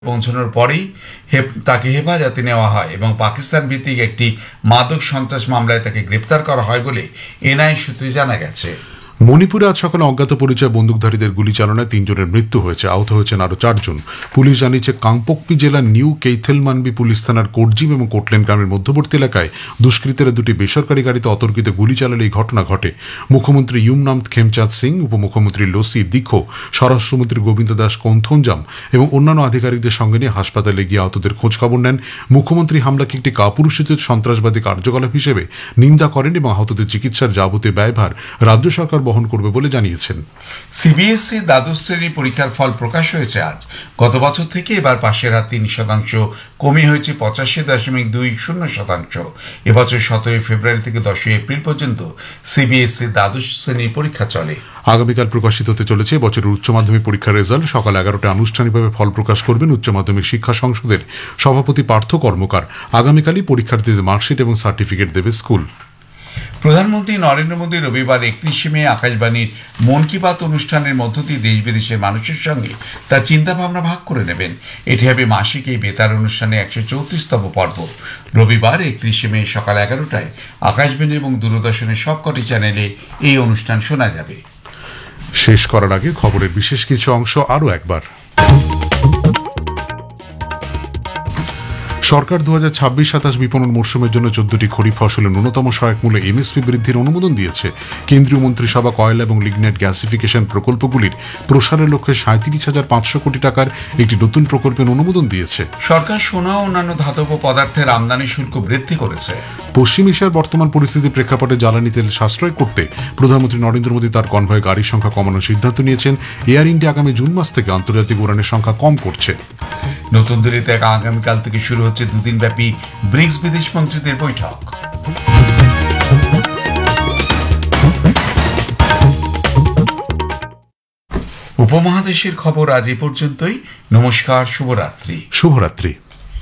পৌঁছানোর পরেই তাকে হেফাজতে নেওয়া হয় এবং পাকিস্তান ভিত্তিক একটি মাদক সন্ত্রাস মামলায় তাকে গ্রেপ্তার করা হয় বলে এনআইএ সূত্রে জানা গেছে। মণিপুরে আজ সকালে অজ্ঞাত পরিচয় বন্দুকধারীদের গুলি চালনায় ৩ জনের মৃত্যু হয়েছে, আহত হয়েছেন আরও ৪ জন। পুলিশ জানিয়েছে কাংপোকপি জেলার নিউ কেইথেলমানবি পুলিশ থানার কোটজিম এবং কোটলেন গ্রামের মধ্যবর্তী এলাকায় দুষ্কৃতীরা দুটি বেসরকারি গাড়িতে অতর্কিত গুলি চালালে এই ঘটনা ঘটে। মুখ্যমন্ত্রী ইউমনামথ খেমচাঁদ সিং, উপমুখ্যমন্ত্রী লোসি দিখো, স্বরাষ্ট্রমন্ত্রী গোবিন্দ দাস কৌন্থনজাম এবং অন্যান্য আধিকারিকদের সঙ্গে নিয়ে হাসপাতালে গিয়ে আহতদের খোঁজ খবর নেন। মুখ্যমন্ত্রী হামলাকে একটি কাপুরুষোচিত সন্ত্রাসবাদী কার্যকলাপ হিসেবে নিন্দা করেন এবং আহতদের চিকিৎসার যাবতীয় ব্যয়ভার রাজ্য সরকার বহন করবে বলে জানিয়েছেন। সিবিএসই দ্বাদশ শ্রেণীর পরীক্ষার ফল প্রকাশ হয়েছে আজ। গত বছর থেকে এবার পাশের হার ৩% কমে হয়েছে ৮৫.২০%। এবছর ১৭ ফেব্রুয়ারি থেকে ১০ এপ্রিল পর্যন্ত সিবিএসই দ্বাদশ শ্রেণীর পরীক্ষা চলে। আগামীকাল প্রকাশিত হতে চলেছে বছরের উচ্চ মাধ্যমিক পরীক্ষার রেজাল্ট। সকাল ১১টায় আনুষ্ঠানিকভাবে ফল প্রকাশ করবেন উচ্চ মাধ্যমিক শিক্ষা সংসদের সভাপতি পার্থ কর্মকার। আগামীকালই পরীক্ষার্থীদের মার্কশিট এবং সার্টিফিকেট দেবে স্কুল। প্রধানমন্ত্রী নরেন্দ্র মোদী রবিবার ৩১ মে আকাশবাণীর মন কি বাত অনুষ্ঠানের মধ্য দিয়ে দেশ বিদেশের মানুষের সঙ্গে তার চিন্তাভাবনা ভাগ করে নেবেন। এটি হবে মাসিক এই বেতার অনুষ্ঠানে ১৩৪তম পর্ব। রবিবার ৩১ মে সকাল ১১টায় আকাশবাণী এবং দূরদর্শনের সবকটি চ্যানেলে এই অনুষ্ঠান শোনা যাবে। শেষ করার আগে খবরের বিশেষ কিছু অংশ আরও একবার। সরকার ২০২৬-২৭ বিপণন মরশুমের জন্য ১৪টি খরিফ ফসলের ন্যূনতম সহায়ক মূল্য এমএসপি বৃদ্ধির অনুমোদন দিয়েছে। কেন্দ্রীয় মন্ত্রিসভা কয়লা এবং লিগনাইট গ্যাসিফিকেশন প্রকল্পগুলির প্রসারের লক্ষ্যে ৩৭,৫০০ কোটি টাকার একটি নতুন প্রকল্পের অনুমোদন দিয়েছে। সরকার সোনা ও অন্যান্য ধাতব পদার্থের আমদানি শুল্ক বৃদ্ধি করেছে। পশ্চিম এশিয়ার বর্তমান পরিস্থিতির প্রেক্ষাপটে জ্বালানি তেল সাশ্রয় করতে প্রধানমন্ত্রী নরেন্দ্র মোদী তার কনভয় গাড়ির সংখ্যা কমানোর সিদ্ধান্ত নিয়েছেন। এয়ার ইন্ডিয়া আগামী জুন মাস থেকে আন্তর্জাতিক উড়ানের সংখ্যা কম করছে। নতুন দিল্লিতে আগামীকাল থেকে শুরু হচ্ছে দুদিনব্যাপী ব্রিক্স বিদেশ মন্ত্রীদের বৈঠক। উপমহাদেশের খবর আজ এ পর্যন্তই। নমস্কার, শুভরাত্রি। শুভরাত্রি।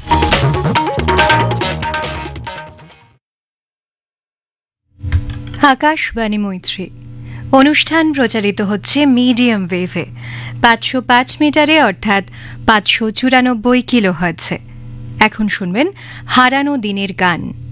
আকাশবাণী মৈত্রী অনুষ্ঠান প্রচারিত হচ্ছে মিডিয়াম ওয়েভে ৫০৫ মিটারে অর্থাৎ ৫৯৪ কিলোহার্টজে। এখন শুনবেন হারানো দিনের গান।